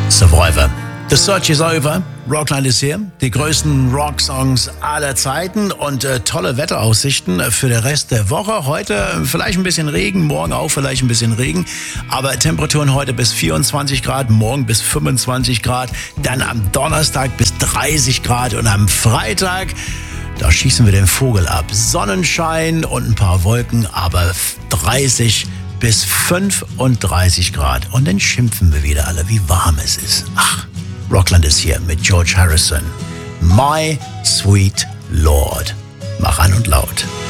Survivor. The search is over. Rockland ist hier. Die größten Rock-Songs aller Zeiten und tolle Wetteraussichten für den Rest der Woche. Heute vielleicht ein bisschen Regen, morgen auch vielleicht ein bisschen Regen. Aber Temperaturen heute bis 24 Grad, morgen bis 25 Grad. Dann am Donnerstag bis 30 Grad und am Freitag, da schießen wir den Vogel ab. Sonnenschein und ein paar Wolken, aber 30 bis 35 Grad. Und dann schimpfen wir wieder alle, wie warm es ist. Ach, Rockland ist hier mit George Harrison. My Sweet Lord. Mach an und laut.